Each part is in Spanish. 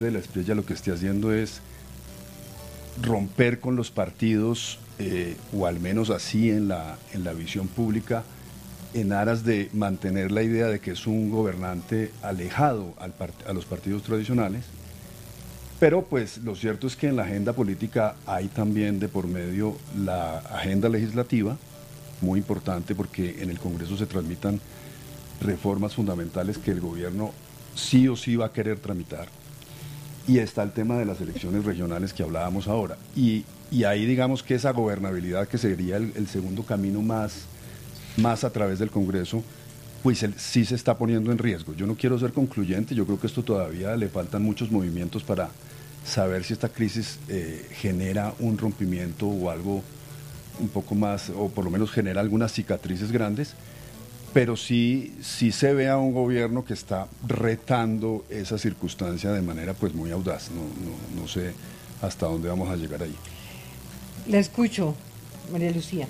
de la Espriella lo que esté haciendo es romper con los partidos, o al menos así en la visión pública, en aras de mantener la idea de que es un gobernante alejado a los partidos tradicionales. Pero pues lo cierto es que en la agenda política hay también de por medio la agenda legislativa, muy importante porque en el Congreso se tramitan reformas fundamentales que el gobierno sí o sí va a querer tramitar. Y está el tema de las elecciones regionales que hablábamos ahora. Y ahí digamos que esa gobernabilidad, que sería el segundo camino más a través del Congreso, pues sí se está poniendo en riesgo. Yo no quiero ser concluyente, yo creo que esto todavía le faltan muchos movimientos para saber si esta crisis genera un rompimiento o algo un poco más, o por lo menos genera algunas cicatrices grandes, pero sí se ve a un gobierno que está retando esa circunstancia de manera pues muy audaz. No sé hasta dónde vamos a llegar ahí. La escucho, María Lucía.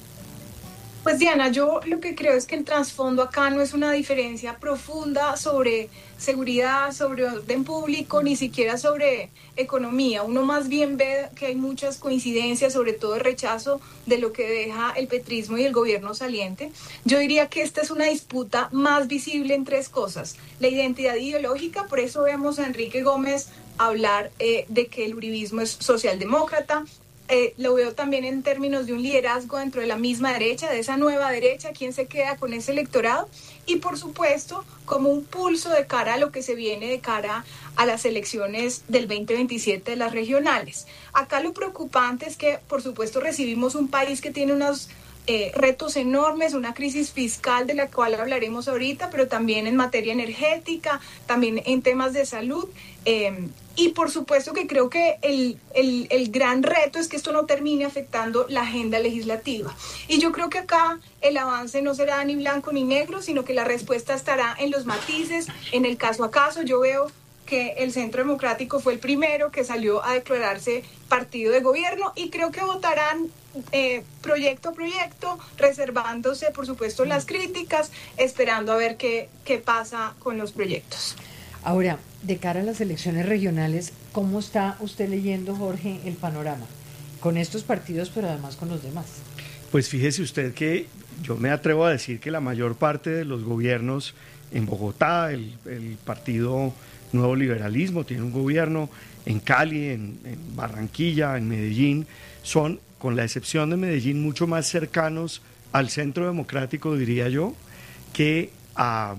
Pues Diana, yo lo que creo es que el trasfondo acá no es una diferencia profunda sobre seguridad, sobre orden público, ni siquiera sobre economía. Uno más bien ve que hay muchas coincidencias, sobre todo el rechazo de lo que deja el petrismo y el gobierno saliente. Yo diría que esta es una disputa más visible en tres cosas. La identidad ideológica, por eso vemos a Enrique Gómez hablar de que el uribismo es socialdemócrata. Lo veo también en términos de un liderazgo dentro de la misma derecha, de esa nueva derecha, quién se queda con ese electorado, y por supuesto como un pulso de cara a lo que se viene de cara a las elecciones del 2027 de las regionales. Acá lo preocupante es que por supuesto recibimos un país que tiene unos retos enormes, una crisis fiscal de la cual hablaremos ahorita, pero también en materia energética, también en temas de salud. Y por supuesto que creo que el gran reto es que esto no termine afectando la agenda legislativa. Y yo creo que acá el avance no será ni blanco ni negro, sino que la respuesta estará en los matices, en el caso a caso. Yo veo que el Centro Democrático fue el primero que salió a declararse partido de gobierno y creo que votarán proyecto a proyecto, reservándose por supuesto las críticas, esperando a ver qué pasa con los proyectos. Ahora, de cara a las elecciones regionales, ¿cómo está usted leyendo, Jorge, el panorama? Con estos partidos, pero además con los demás. Pues fíjese usted que yo me atrevo a decir que la mayor parte de los gobiernos en Bogotá, el partido Nuevo Liberalismo tiene un gobierno, en Cali, en Barranquilla, en Medellín, son, con la excepción de Medellín, mucho más cercanos al Centro Democrático, diría yo, que a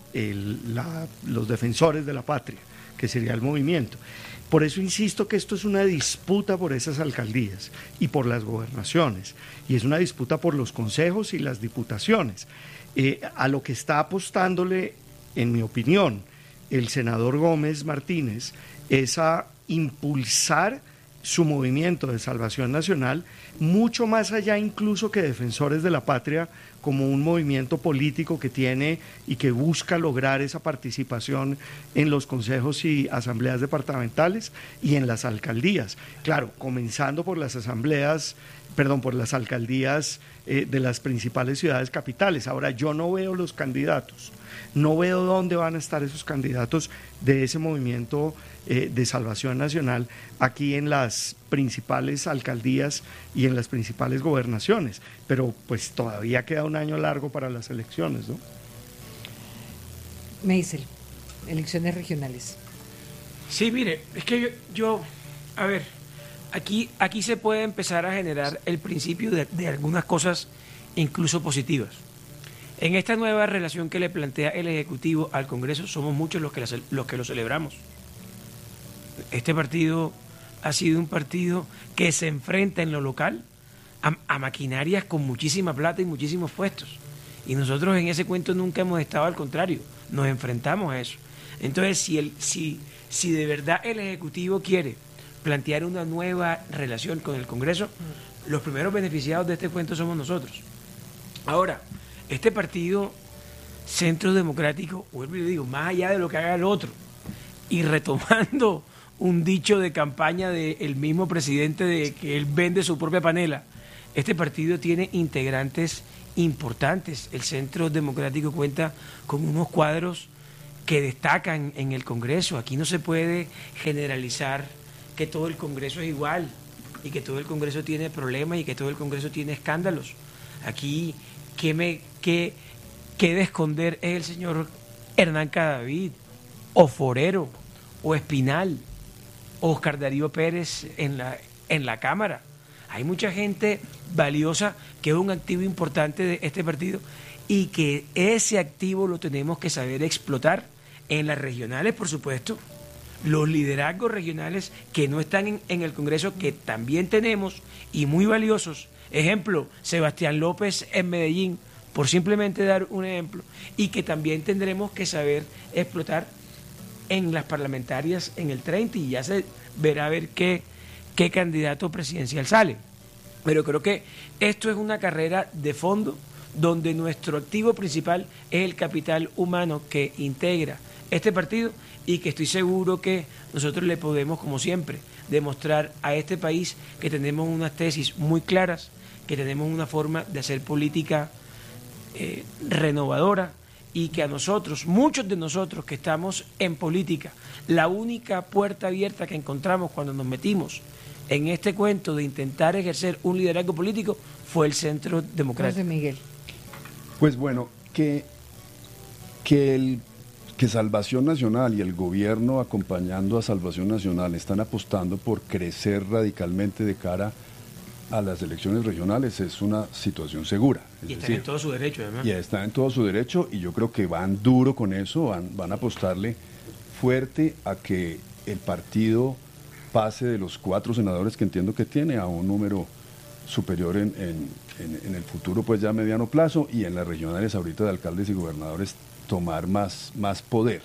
los defensores de la patria, que sería el movimiento. Por eso insisto que esto es una disputa por esas alcaldías y por las gobernaciones, y es una disputa por los consejos y las diputaciones. A lo que está apostándole, en mi opinión, el senador Gómez Martínez es a impulsar su movimiento de salvación nacional mucho más allá incluso que Defensores de la Patria, como un movimiento político que tiene y que busca lograr esa participación en los consejos y asambleas departamentales y en las alcaldías. Claro, comenzando por las por las alcaldías de las principales ciudades capitales. Ahora, yo no veo los candidatos, no veo dónde van a estar esos candidatos de ese movimiento de salvación nacional aquí en las principales alcaldías y en las principales gobernaciones, pero pues todavía queda un año largo para las elecciones, ¿no? Meisel, elecciones regionales. Sí, mire, es que a ver, aquí se puede empezar a generar el principio de algunas cosas incluso positivas. En esta nueva relación que le plantea el Ejecutivo al Congreso, somos muchos los que lo celebramos. Este partido ha sido un partido que se enfrenta en lo local a maquinarias con muchísima plata y muchísimos puestos. Y nosotros en ese cuento nunca hemos estado, al contrario, nos enfrentamos a eso. Entonces, si de verdad el Ejecutivo quiere plantear una nueva relación con el Congreso, los primeros beneficiados de este cuento somos nosotros. Ahora, este partido Centro Democrático, vuelvo y le digo, más allá de lo que haga el otro, y retomando un dicho de campaña del mismo presidente de que él vende su propia panela, este partido tiene integrantes importantes. El Centro Democrático cuenta con unos cuadros que destacan en el Congreso. Aquí no se puede generalizar que todo el Congreso es igual y que todo el Congreso tiene problemas y que todo el Congreso tiene escándalos. Aquí, ¿qué debe esconder es el señor Hernán Cadavid, o Forero, o Espinal, o Oscar Darío Pérez en la Cámara? Hay mucha gente valiosa que es un activo importante de este partido y que ese activo lo tenemos que saber explotar en las regionales, por supuesto. Los liderazgos regionales que no están en el Congreso, que también tenemos y muy valiosos. Ejemplo, Sebastián López en Medellín, por simplemente dar un ejemplo, y que también tendremos que saber explotar en las parlamentarias en el 30 y ya se verá a ver qué candidato presidencial sale. Pero creo que esto es una carrera de fondo donde nuestro activo principal es el capital humano que integra este partido y que estoy seguro que nosotros le podemos, como siempre, demostrar a este país que tenemos unas tesis muy claras, que tenemos una forma de hacer política renovadora y que a nosotros, muchos de nosotros que estamos en política, la única puerta abierta que encontramos cuando nos metimos en este cuento de intentar ejercer un liderazgo político fue el Centro Democrático. José Miguel. Pues bueno, que Salvación Nacional y el gobierno acompañando a Salvación Nacional están apostando por crecer radicalmente de cara a las elecciones regionales es una situación segura. Y están en todo su derecho, además. Y está en todo su derecho y yo creo que van duro con eso, van a apostarle fuerte a que el partido pase de los 4 senadores que entiendo que tiene a un número superior en el futuro, pues ya a mediano plazo, y en las regionales ahorita de alcaldes y gobernadores tomar más poder.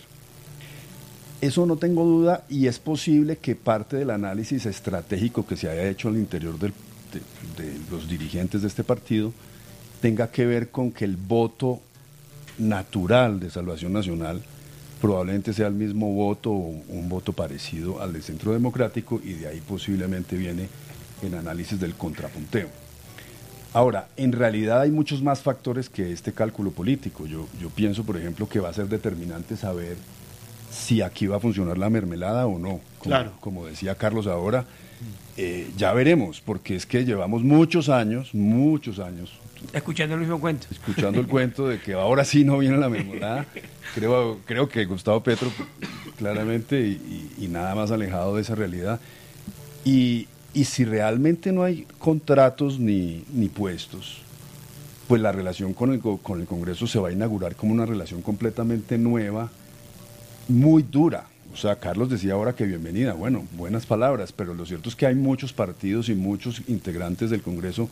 Eso no tengo duda y es posible que parte del análisis estratégico que se haya hecho al interior de los dirigentes de este partido tenga que ver con que el voto natural de Salvación Nacional probablemente sea el mismo voto o un voto parecido al del Centro Democrático y de ahí posiblemente viene el análisis del contrapunteo. Ahora, en realidad hay muchos más factores que este cálculo político. Yo pienso, por ejemplo, que va a ser determinante saber si aquí va a funcionar la mermelada o no. Como decía Carlos ahora, ya veremos, porque es que llevamos muchos años, escuchando el mismo cuento. Escuchando el cuento de que ahora sí no viene la mermelada. Creo que Gustavo Petro claramente y nada más alejado de esa realidad. Y si realmente no hay contratos ni puestos, pues la relación con el Congreso se va a inaugurar como una relación completamente nueva, muy dura. O sea, Carlos decía ahora que bienvenida, bueno, buenas palabras, pero lo cierto es que hay muchos partidos y muchos integrantes del Congreso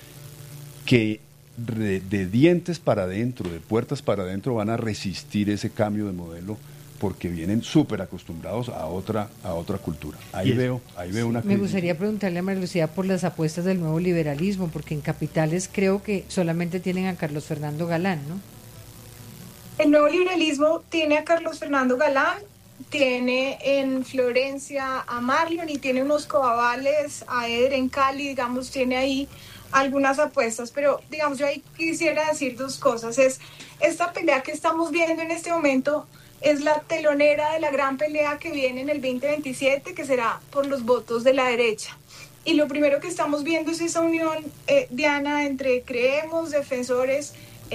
que de dientes para adentro, de puertas para adentro, van a resistir ese cambio de modelo porque vienen súper acostumbrados a otra cultura. Ahí veo una crisis. Me gustaría preguntarle a María Lucía por las apuestas del nuevo liberalismo, porque en capitales creo que solamente tienen a Carlos Fernando Galán, ¿no? El nuevo liberalismo tiene a Carlos Fernando Galán, tiene en Florencia a Marlon y tiene unos coavales a Eder en Cali, digamos, tiene ahí algunas apuestas, pero digamos, yo ahí quisiera decir 2 cosas. Es esta pelea que estamos viendo en este momento es la telonera de la gran pelea que viene en el 2027, que será por los votos de la derecha. Y lo primero que estamos viendo es esa unión, Diana, entre Creemos, Defensores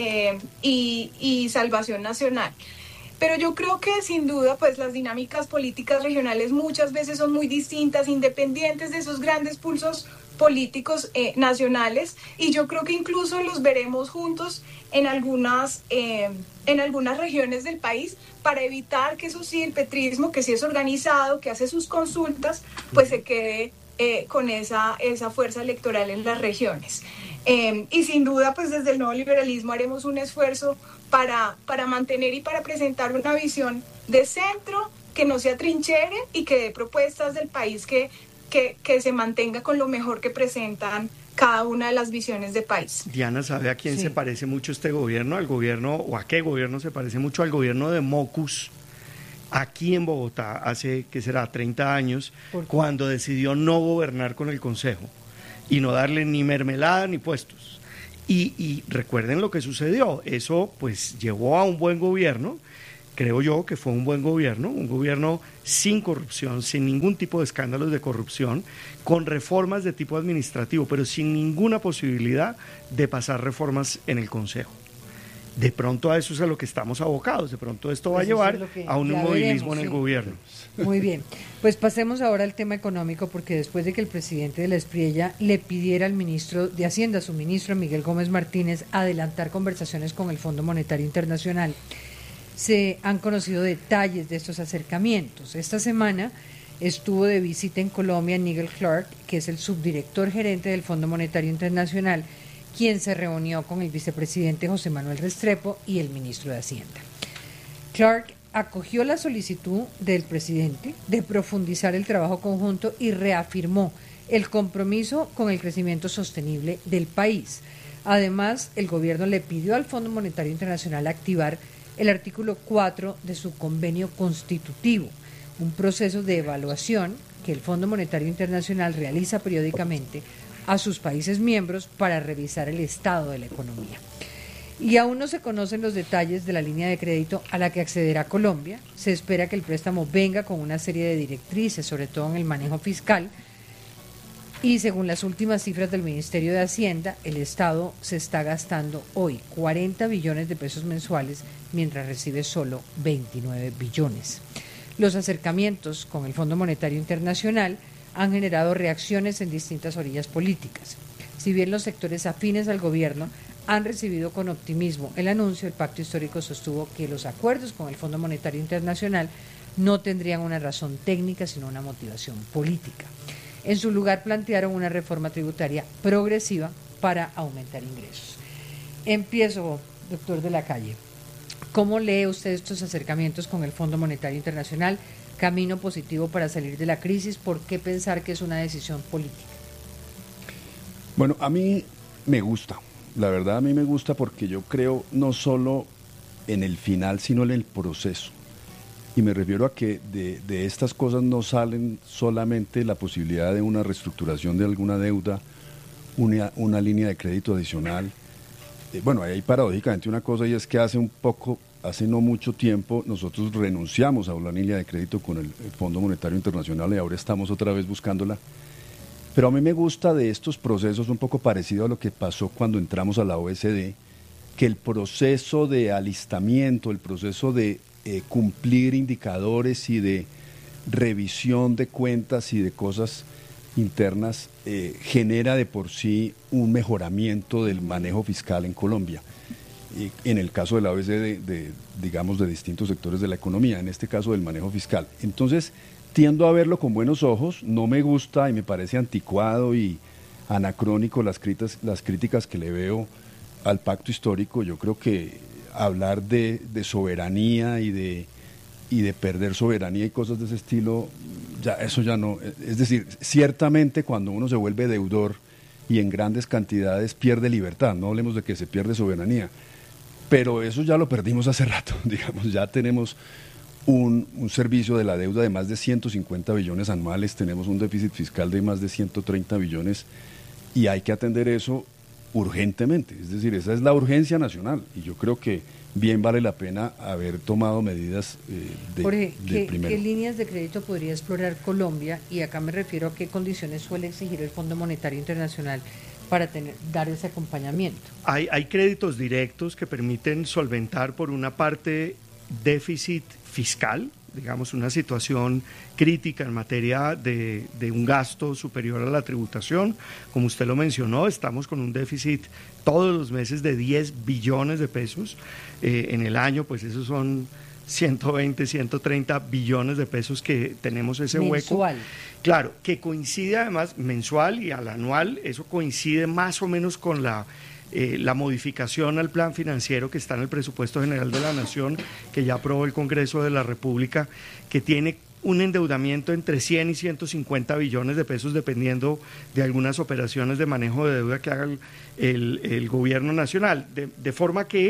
y Salvación Nacional. Pero yo creo que sin duda pues las dinámicas políticas regionales muchas veces son muy distintas, independientes de esos grandes pulsos políticos nacionales, y yo creo que incluso los veremos juntos en algunas regiones del país para evitar que eso sí, el petrismo, que sí es organizado, que hace sus consultas, pues se quede con esa fuerza electoral en las regiones. Y sin duda, pues desde el nuevo liberalismo haremos un esfuerzo para mantener y para presentar una visión de centro que no se atrinchera y que dé propuestas del país que se mantenga con lo mejor que presentan cada una de las visiones de país. Diana, ¿sabe a quién se parece mucho este gobierno? ¿Al gobierno o a qué gobierno se parece mucho? Al gobierno de Mocus, aquí en Bogotá, hace, ¿qué será?, 30 años, cuando decidió no gobernar con el Consejo y no darle ni mermelada ni puestos. Y recuerden lo que sucedió. Eso pues llevó a un buen gobierno creo yo que fue un gobierno sin corrupción, sin ningún tipo de escándalos de corrupción, con reformas de tipo administrativo, pero sin ninguna posibilidad de pasar reformas en el Consejo. De pronto a eso es a lo que estamos abocados, de pronto esto va a llevar a un inmovilismo en el gobierno. Muy bien, pues pasemos ahora al tema económico, porque después de que el presidente de la Espriella le pidiera al ministro de Hacienda, su ministro Miguel Gómez Martínez, adelantar conversaciones con el Fondo Monetario Internacional, se han conocido detalles de estos acercamientos. Esta semana estuvo de visita en Colombia Nigel Clark, que es el subdirector gerente del Fondo Monetario Internacional, quien se reunió con el vicepresidente José Manuel Restrepo y el ministro de Hacienda. Clark acogió la solicitud del presidente de profundizar el trabajo conjunto y reafirmó el compromiso con el crecimiento sostenible del país. Además, el gobierno le pidió al Fondo Monetario Internacional activar el artículo 4 de su convenio constitutivo, un proceso de evaluación que el Fondo Monetario Internacional realiza periódicamente a sus países miembros para revisar el estado de la economía. Y aún no se conocen los detalles de la línea de crédito a la que accederá Colombia. Se espera que el préstamo venga con una serie de directrices, sobre todo en el manejo fiscal. Y según las últimas cifras del Ministerio de Hacienda, el Estado se está gastando hoy 40 billones de pesos mensuales, mientras recibe solo 29 billones. Los acercamientos con el Fondo Monetario Internacional han generado reacciones en distintas orillas políticas. Si bien los sectores afines al gobierno han recibido con optimismo el anuncio, el Pacto Histórico sostuvo que los acuerdos con el Fondo Monetario Internacional no tendrían una razón técnica, sino una motivación política. En su lugar plantearon una reforma tributaria progresiva para aumentar ingresos. Empiezo, doctor de la Calle. ¿Cómo lee usted estos acercamientos con el Fondo Monetario Internacional? ¿Camino positivo para salir de la crisis? ¿Por qué pensar que es una decisión política? Bueno, a mí me gusta. La verdad, a mí me gusta porque yo creo no solo en el final, sino en el proceso. Y me refiero a que de estas cosas no salen solamente la posibilidad de una reestructuración de alguna deuda, una línea de crédito adicional. Bueno, hay paradójicamente una cosa, y es que hace no mucho tiempo nosotros renunciamos a una línea de crédito con el Fondo Monetario Internacional y ahora estamos otra vez buscándola. Pero a mí me gusta de estos procesos un poco parecido a lo que pasó cuando entramos a la OECD, que el proceso de alistamiento, el proceso de cumplir indicadores y de revisión de cuentas y de cosas internas genera de por sí un mejoramiento del manejo fiscal en Colombia. En el caso de la OECD, digamos, de distintos sectores de la economía, en este caso del manejo fiscal. Entonces, tiendo a verlo con buenos ojos, no me gusta y me parece anticuado y anacrónico las críticas que le veo al pacto histórico. Yo creo que hablar de soberanía y de perder soberanía y cosas de ese estilo, eso ya no. Es decir, ciertamente cuando uno se vuelve deudor y en grandes cantidades pierde libertad, no hablemos de que se pierde soberanía, pero eso ya lo perdimos hace rato, digamos, ya tenemos un servicio de la deuda de más de 150 billones anuales, tenemos un déficit fiscal de más de 130 billones y hay que atender eso urgentemente, es decir, esa es la urgencia nacional y yo creo que bien vale la pena haber tomado medidas Jorge, primero. ¿qué líneas de crédito podría explorar Colombia? Y acá me refiero a qué condiciones suele exigir el Fondo Monetario Internacional para dar ese acompañamiento. Hay créditos directos que permiten solventar por una parte déficit fiscal, digamos una situación crítica en materia de un gasto superior a la tributación. Como usted lo mencionó, estamos con un déficit todos los meses de 10 billones de pesos. En el año, pues esos son 120, 130 billones de pesos que tenemos ese mensual. Hueco. Claro, que coincide además mensual y al anual, eso coincide más o menos con la modificación al plan financiero que está en el presupuesto general de la Nación, que ya aprobó el Congreso de la República, que tiene un endeudamiento entre 100 y 150 billones de pesos, dependiendo de algunas operaciones de manejo de deuda que haga el gobierno nacional. De forma que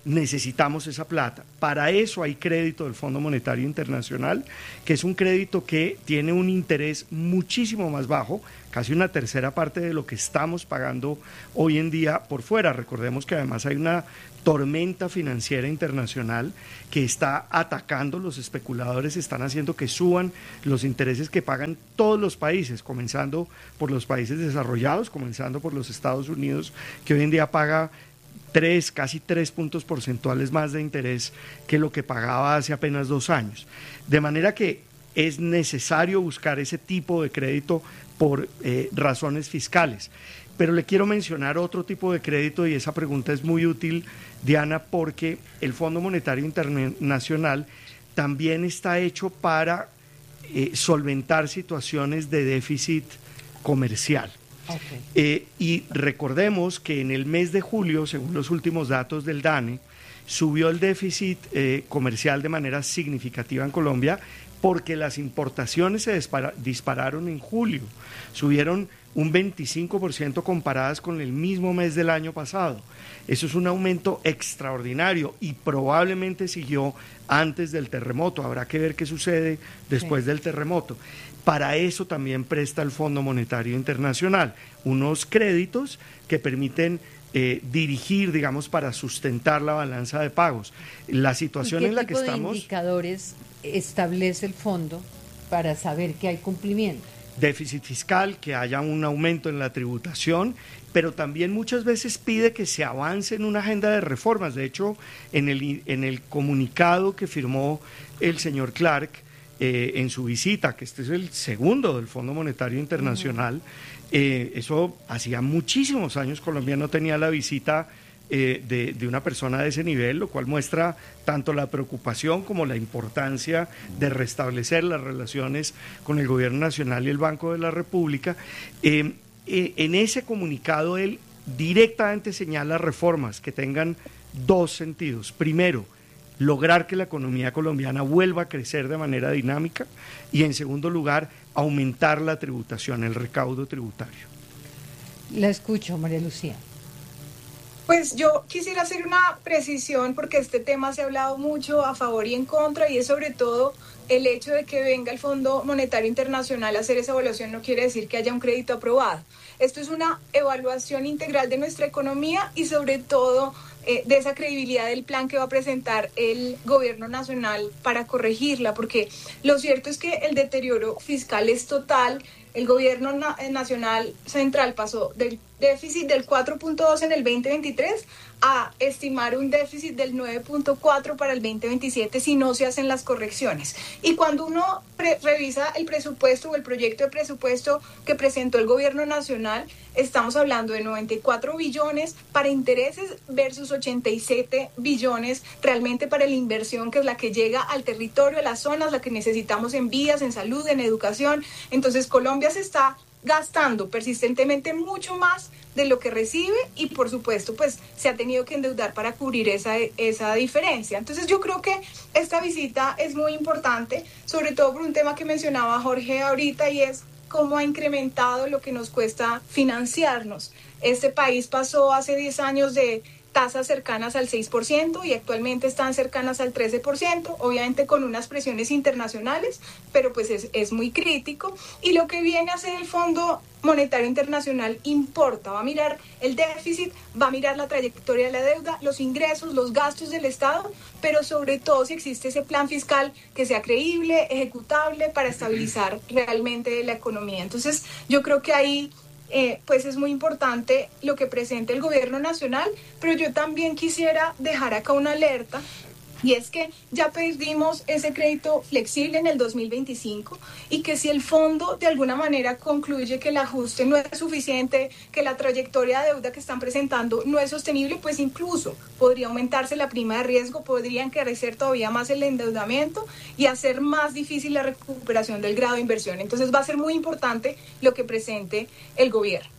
necesitamos esa plata. Para eso hay crédito del Fondo Monetario Internacional, que es un crédito que tiene un interés muchísimo más bajo, casi una tercera parte de lo que estamos pagando hoy en día por fuera. Recordemos que además hay una tormenta financiera internacional que está atacando, los especuladores están haciendo que suban los intereses que pagan todos los países, comenzando por los países desarrollados, comenzando por los Estados Unidos, que hoy en día paga casi 3 puntos porcentuales más de interés que lo que pagaba hace apenas 2 años. De manera que es necesario buscar ese tipo de crédito por razones fiscales. Pero le quiero mencionar otro tipo de crédito y esa pregunta es muy útil, Diana, porque el Fondo Monetario Internacional también está hecho para solventar situaciones de déficit comercial. Okay. Y recordemos que en el mes de julio, según los últimos datos del DANE, subió el déficit comercial de manera significativa en Colombia porque las importaciones se dispararon en julio, subieron un 25% comparadas con el mismo mes del año pasado. Eso es un aumento extraordinario y probablemente siguió antes del terremoto. Habrá que ver qué sucede después del terremoto. Para eso también presta el Fondo Monetario Internacional unos créditos que permiten dirigir, digamos, para sustentar la balanza de pagos. La situación en la que estamos... ¿Qué tipo de indicadores establece el fondo para saber que hay cumplimiento? Déficit fiscal, que haya un aumento en la tributación, pero también muchas veces pide que se avance en una agenda de reformas. De hecho, en el comunicado que firmó el señor Clark en su visita, que este es el segundo del Fondo Monetario Internacional, eso hacía muchísimos años Colombia no tenía la visita de una persona de ese nivel, lo cual muestra tanto la preocupación como la importancia de restablecer las relaciones con el Gobierno Nacional y el Banco de la República. En ese comunicado él directamente señala reformas que tengan 2 sentidos. Primero, lograr que la economía colombiana vuelva a crecer de manera dinámica y, en segundo lugar, aumentar la tributación, el recaudo tributario. La escucho, María Lucía. Pues yo quisiera hacer una precisión porque este tema se ha hablado mucho a favor y en contra, y es sobre todo el hecho de que venga el Fondo Monetario Internacional a hacer esa evaluación no quiere decir que haya un crédito aprobado. Esto es una evaluación integral de nuestra economía y sobre todo de esa credibilidad del plan que va a presentar el gobierno nacional para corregirla, porque lo cierto es que el deterioro fiscal es total. El gobierno nacional central pasó del déficit del 4.2 en el 2023 a estimar un déficit del 9.4 para el 2027 si no se hacen las correcciones. Y cuando uno revisa el presupuesto o el proyecto de presupuesto que presentó el gobierno nacional, estamos hablando de 94 billones para intereses versus 87 billones realmente para la inversión, que es la que llega al territorio, a las zonas, la que necesitamos en vías, en salud, en educación. Entonces Colombia se está gastando persistentemente mucho más de lo que recibe y por supuesto pues se ha tenido que endeudar para cubrir esa diferencia. Entonces yo creo que esta visita es muy importante, sobre todo por un tema que mencionaba Jorge ahorita, y es cómo ha incrementado lo que nos cuesta financiarnos. Este país pasó hace 10 años de tasas cercanas al 6% y actualmente están cercanas al 13%, obviamente con unas presiones internacionales, pero pues es muy crítico. Y lo que viene a hacer el Fondo Monetario Internacional importa, va a mirar el déficit, va a mirar la trayectoria de la deuda, los ingresos, los gastos del Estado, pero sobre todo si existe ese plan fiscal que sea creíble, ejecutable para estabilizar realmente la economía. Entonces yo creo que ahí pues es muy importante lo que presente el gobierno nacional, pero yo también quisiera dejar acá una alerta, y es que ya pedimos ese crédito flexible en el 2025 y que si el fondo de alguna manera concluye que el ajuste no es suficiente, que la trayectoria de deuda que están presentando no es sostenible, pues incluso podría aumentarse la prima de riesgo, podría encarecer todavía más el endeudamiento y hacer más difícil la recuperación del grado de inversión. Entonces va a ser muy importante lo que presente el gobierno.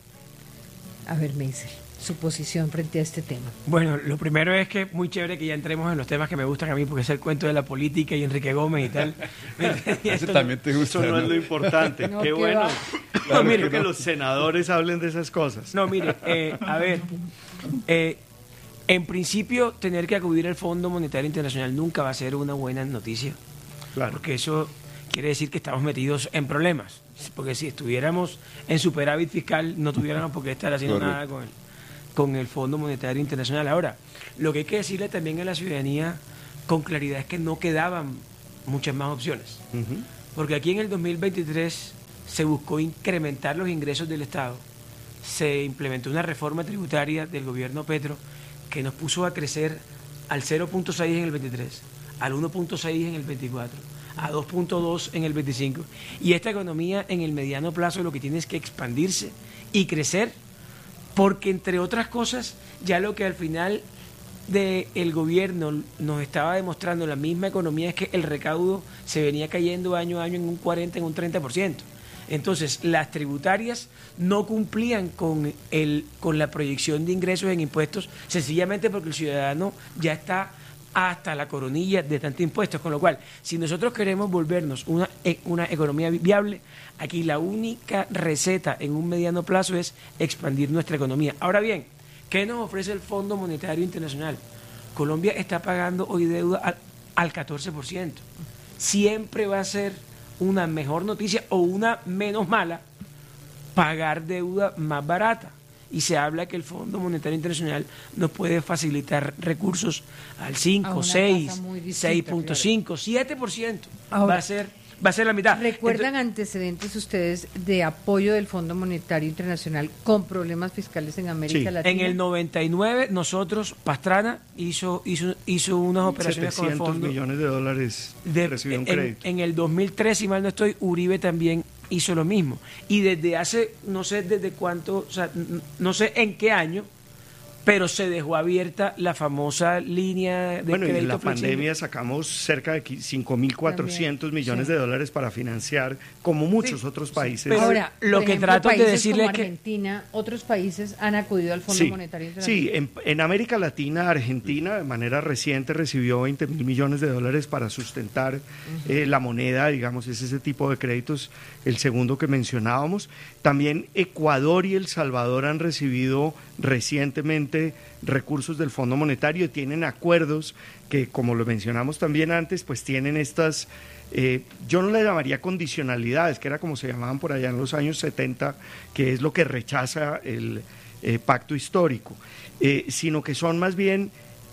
A ver, Meisel, su posición frente a este tema. Bueno, lo primero es que es muy chévere que ya entremos en los temas que me gustan a mí, porque es el cuento de la política y Enrique Gómez y tal. Eso también te gusta. Eso no es lo importante. No, qué bueno. No, mire, que los senadores hablen de esas cosas. No, mire, a ver, En principio, tener que acudir al Fondo Monetario Internacional nunca va a ser una buena noticia, Claro. porque eso quiere decir que estamos metidos en problemas, porque si estuviéramos en superávit fiscal no tuviéramos por qué estar haciendo nada con el Fondo Monetario Internacional. Ahora, lo que hay que decirle también a la ciudadanía con claridad es que no quedaban muchas más opciones, porque aquí en el 2023 se buscó incrementar los ingresos del Estado, se implementó una reforma tributaria del gobierno Petro que nos puso a crecer al 0.6 en el 23, al 1.6 en el 24, a 2.2 en el 25. Y esta economía en el mediano plazo lo que tiene es que expandirse y crecer, porque entre otras cosas, ya lo que al final del gobierno nos estaba demostrando la misma economía es que el recaudo se venía cayendo año a año en un 40, en un 30%. Entonces, las tributarias no cumplían con la proyección de ingresos en impuestos, sencillamente porque el ciudadano ya está hasta la coronilla de tantos impuestos, con lo cual, si nosotros queremos volvernos una economía viable, aquí la única receta en un mediano plazo es expandir nuestra economía. Ahora bien, ¿qué nos ofrece el Fondo Monetario Internacional? Colombia está pagando hoy deuda al 14%. Siempre va a ser una mejor noticia o una menos mala pagar deuda más barata. Y se habla que el Fondo Monetario Internacional nos puede facilitar recursos al 5, 6, 6.5, 7%. Ahora, va a ser la mitad. ¿Recuerdan antecedentes ustedes de apoyo del Fondo Monetario Internacional con problemas fiscales en América Latina? En el 99 nosotros, Pastrana hizo unas operaciones con el fondo. $700 millones recibió un crédito. En el 2003, si mal no estoy, Uribe también hizo lo mismo. Y desde hace, no sé desde cuánto, o sea, no sé en qué año, pero se dejó abierta la famosa línea de crédito. Y en la flexible. pandemia sacamos cerca de 5.400 millones de dólares para financiar, como muchos otros países. Pero ahora, lo que trato de decirle como es que Argentina, otros países han acudido al Fondo Monetario Internacional. Sí, en América Latina, Argentina de manera reciente recibió 20.000 millones de dólares para sustentar la moneda, digamos, es ese tipo de créditos, el segundo que mencionábamos. También Ecuador y El Salvador han recibido recientemente recursos del Fondo Monetario y tienen acuerdos que, como lo mencionamos también antes, pues tienen estas, yo no le llamaría condicionalidades, que era como se llamaban por allá en los años 70, que es lo que rechaza el pacto histórico, sino que son más bien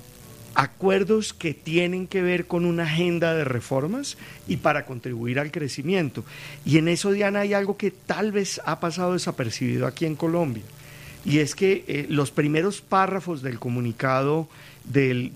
acuerdos que tienen que ver con una agenda de reformas y para contribuir al crecimiento. Y en eso, Diana, hay algo que tal vez ha pasado desapercibido aquí en Colombia. Y es que los primeros párrafos del comunicado del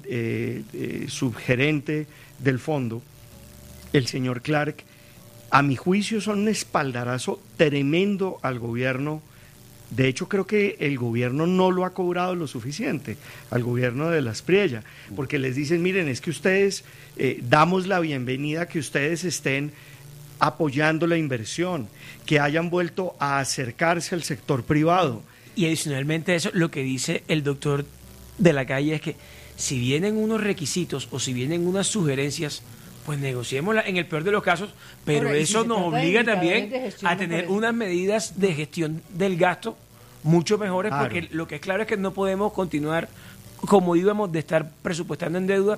subgerente del fondo, el señor Clark, a mi juicio son un espaldarazo tremendo al gobierno. De hecho, creo que el gobierno no lo ha cobrado lo suficiente al gobierno de Las Priella, porque les dicen, miren, es que ustedes, damos la bienvenida a que ustedes estén apoyando la inversión, que hayan vuelto a acercarse al sector privado. Y adicionalmente a eso, lo que dice el doctor de la Calle es que si vienen unos requisitos o si vienen unas sugerencias, pues negociémoslas en el peor de los casos, pero ahora, eso nos obliga también a tener unas medidas de gestión del gasto mucho mejores, Claro. porque lo que es claro es que no podemos continuar como íbamos de estar presupuestando en deuda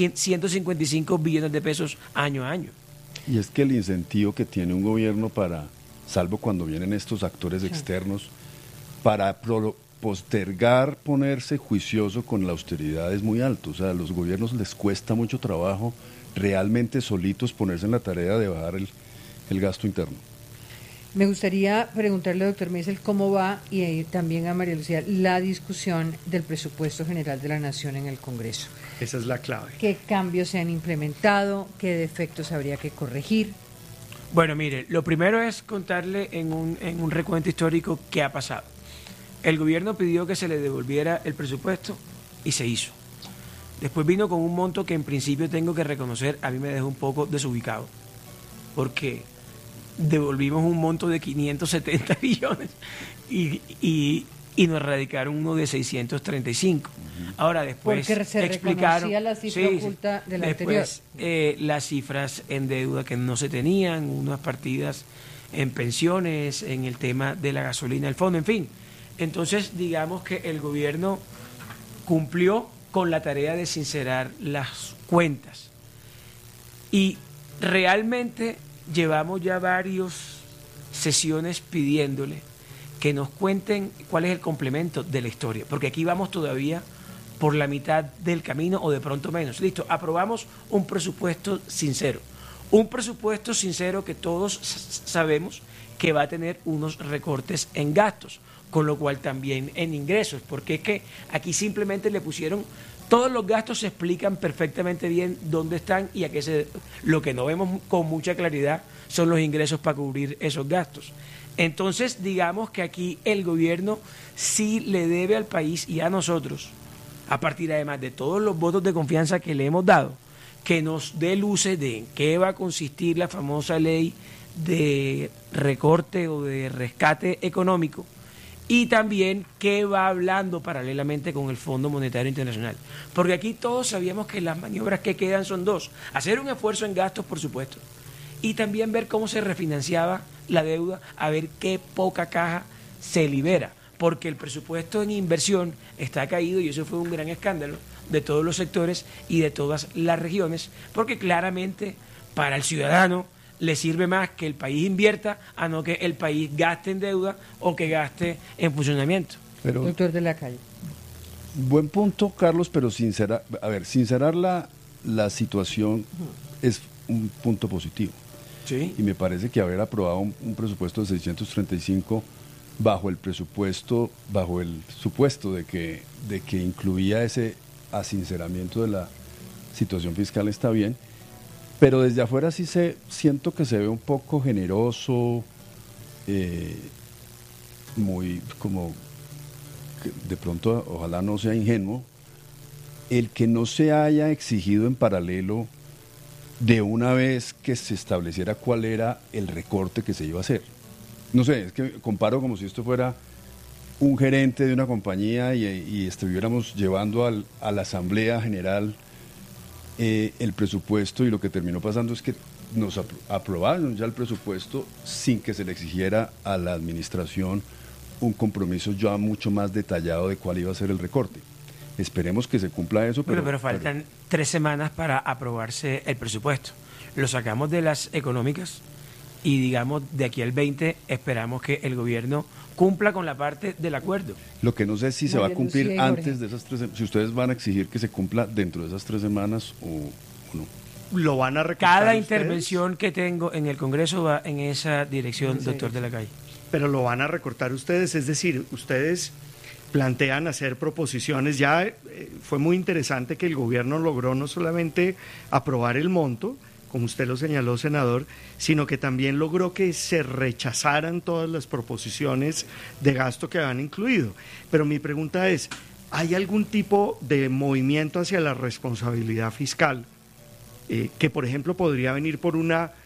155 billones de pesos año a año. Y es que el incentivo que tiene un gobierno para, salvo cuando vienen estos actores externos, para postergar, ponerse juicioso con la austeridad es muy alto. O sea, a los gobiernos les cuesta mucho trabajo realmente solitos ponerse en la tarea de bajar el gasto interno. Me gustaría preguntarle, doctor Meisel, cómo va, y también a María Lucía, la discusión del presupuesto general de la Nación en el Congreso. Esa es la clave. ¿Qué cambios se han implementado? ¿Qué defectos habría que corregir? Bueno, mire, lo primero es contarle en un recuento histórico qué ha pasado. El gobierno pidió que se le devolviera el presupuesto y se hizo. Después vino con un monto que en principio tengo que reconocer, a mí me dejó un poco desubicado, porque devolvimos un monto de 570 billones y nos radicaron uno de 635. Ahora después porque se explicaron reconocía la cifra oculta de la después, las cifras en deuda que no se tenían, unas partidas en pensiones, en el tema de la gasolina, el fondo, en fin. Entonces, digamos que el gobierno cumplió con la tarea de sincerar las cuentas. Y realmente llevamos ya varias sesiones pidiéndole que nos cuenten cuál es el complemento de la historia, porque aquí vamos todavía por la mitad del camino o de pronto menos. Listo, aprobamos un presupuesto sincero que todos sabemos que va a tener unos recortes en gastos, con lo cual también en ingresos, porque es que aquí simplemente le pusieron, todos los gastos se explican perfectamente bien dónde están y a qué se... Lo que no vemos con mucha claridad son los ingresos para cubrir esos gastos. Entonces, digamos que aquí el gobierno sí le debe al país y a nosotros, a partir además de todos los votos de confianza que le hemos dado, que nos dé luces de en qué va a consistir la famosa ley de recorte o de rescate económico, y también qué va hablando paralelamente con el Fondo Monetario Internacional. Porque aquí todos sabíamos que las maniobras que quedan son dos: hacer un esfuerzo en gastos, por supuesto, y también ver cómo se refinanciaba la deuda, a ver qué poca caja se libera, porque el presupuesto en inversión está caído y eso fue un gran escándalo de todos los sectores y de todas las regiones, porque claramente para el ciudadano le sirve más que el país invierta a no que el país gaste en deuda o que gaste en funcionamiento. Pero, doctor de la Calle. Buen punto, Carlos, pero sincerar la situación es un punto positivo. Sí. Y me parece que haber aprobado un presupuesto de 635 bajo el supuesto de que incluía ese asinceramiento de la situación fiscal está bien. Pero desde afuera sí siento que se ve un poco generoso, muy como, de pronto ojalá no sea ingenuo, el que no se haya exigido en paralelo de una vez que se estableciera cuál era el recorte que se iba a hacer. No sé, es que comparo como si esto fuera un gerente de una compañía y estuviéramos llevando a la Asamblea General el presupuesto, y lo que terminó pasando es que nos aprobaron ya el presupuesto sin que se le exigiera a la administración un compromiso ya mucho más detallado de cuál iba a ser el recorte. Esperemos que se cumpla eso. Pero faltan 3 semanas para aprobarse el presupuesto. Lo sacamos de las económicas y digamos de aquí al 20 esperamos que el gobierno cumpla con la parte del acuerdo. Lo que no sé si se va a cumplir Lucía, antes de esas 3 semanas, si ustedes van a exigir que se cumpla dentro de esas 3 semanas o no. ¿Lo van a recortar Cada ustedes? intervención que tengo en el Congreso va en esa dirección, doctor de la Calle. Pero lo van a recortar ustedes, es decir, ustedes plantean hacer proposiciones. Ya fue muy interesante que el gobierno logró no solamente aprobar el monto, como usted lo señaló, senador, sino que también logró que se rechazaran todas las proposiciones de gasto que habían incluido. Pero mi pregunta es, ¿hay algún tipo de movimiento hacia la responsabilidad fiscal que, por ejemplo, podría venir por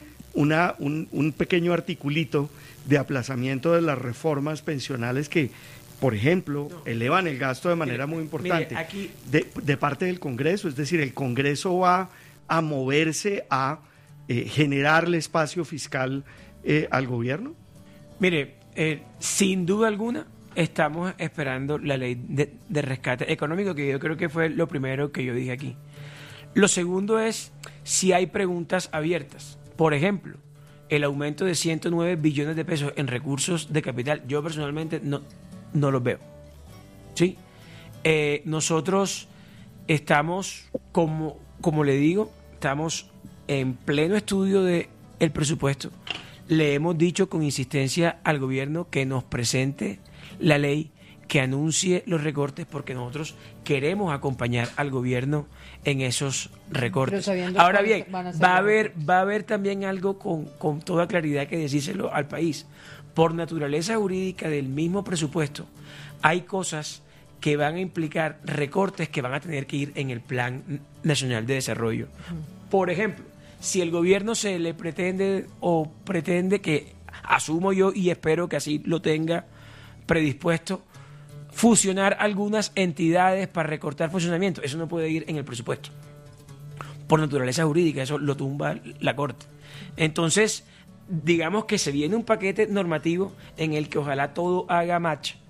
un pequeño articulito de aplazamiento de las reformas pensionales que, por ejemplo, elevan el gasto de manera muy importante aquí, de parte del Congreso? Es decir, el Congreso va a moverse a generarle espacio fiscal al gobierno. Mire, sin duda alguna estamos esperando la ley de rescate económico, que yo creo que fue lo primero que yo dije aquí. Lo segundo es si hay preguntas abiertas. Por ejemplo, el aumento de 109 billones de pesos en recursos de capital, yo personalmente no los veo. ¿Sí? Nosotros estamos, como le digo, estamos en pleno estudio del presupuesto. Le hemos dicho con insistencia al gobierno que nos presente la ley, que anuncie los recortes, porque nosotros queremos acompañar al gobierno en esos recortes. Ahora bien, va a haber también algo con toda claridad que decírselo al país. Por naturaleza jurídica del mismo presupuesto, hay cosas que van a implicar recortes que van a tener que ir en el Plan Nacional de Desarrollo. Por ejemplo, si el gobierno se le pretende que, asumo yo y espero que así lo tenga predispuesto, fusionar algunas entidades para recortar funcionamiento, eso no puede ir en el presupuesto. Por naturaleza jurídica, eso lo tumba la Corte. Entonces, digamos que se viene un paquete normativo en el que ojalá todo haga match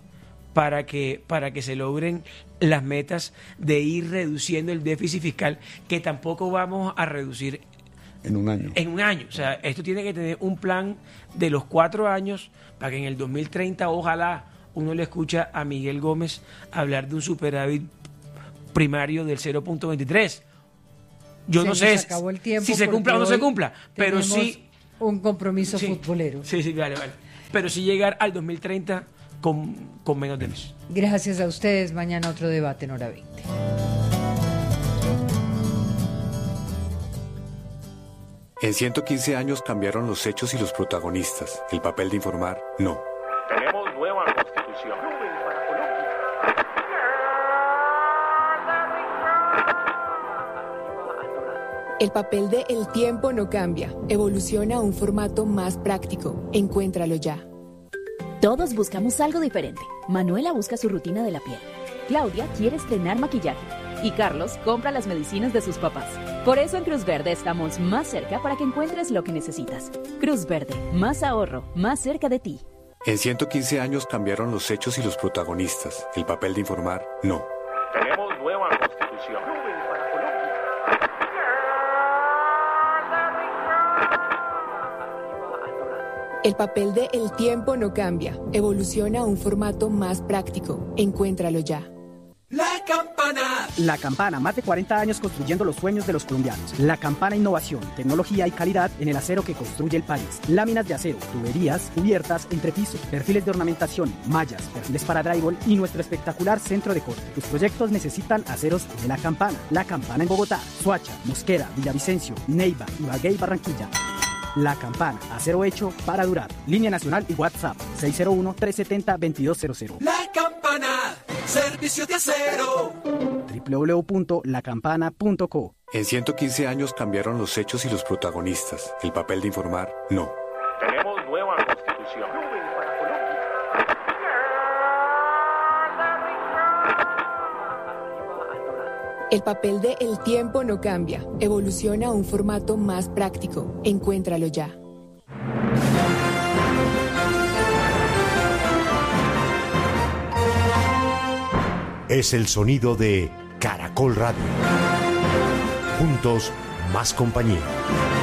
para que se logren las metas de ir reduciendo el déficit fiscal, que tampoco vamos a reducir en un año. En un año. O sea, esto tiene que tener un plan de los 4 años para que en el 2030 ojalá uno le escucha a Miguel Gómez hablar de un superávit primario del 0.23. Yo no sé si se cumpla o no se cumpla, pero sí un compromiso futbolero. Sí, vale. Pero sí llegar al 2030 con menos déficit. Gracias a ustedes. Mañana otro debate en Hora 20. En 115 años cambiaron los hechos y los protagonistas. El papel de informar, no. Tenemos nueva constitución. El papel de El Tiempo no cambia. Evoluciona a un formato más práctico. Encuéntralo ya. Todos buscamos algo diferente. Manuela busca su rutina de la piel. Claudia quiere estrenar maquillaje. Y Carlos compra las medicinas de sus papás. Por eso en Cruz Verde estamos más cerca para que encuentres lo que necesitas. Cruz Verde, más ahorro, más cerca de ti. En 115 años cambiaron los hechos y los protagonistas. El papel de informar, no. Tenemos nueva constitución. El papel de El Tiempo no cambia. Evoluciona a un formato más práctico. Encuéntralo ya. La Campana. La Campana, más de 40 años construyendo los sueños de los colombianos. La Campana, innovación, tecnología y calidad en el acero que construye el país. Láminas de acero, tuberías, cubiertas, entrepiso, perfiles de ornamentación, mallas, perfiles para drywall y nuestro espectacular centro de corte. Tus proyectos necesitan aceros de La Campana. La Campana en Bogotá, Soacha, Mosquera, Villavicencio, Neiva, Ibagué y Barranquilla. La Campana, acero hecho para durar. Línea nacional y WhatsApp 601-370-2200. La Campana, servicio de acero. www.lacampana.co. En 115 años cambiaron los hechos y los protagonistas. El papel de informar, no. Tenemos nueva constitución. El papel de El Tiempo no cambia. Evoluciona a un formato más práctico. Encuéntralo ya. Es el sonido de Caracol Radio. Juntos, más compañía.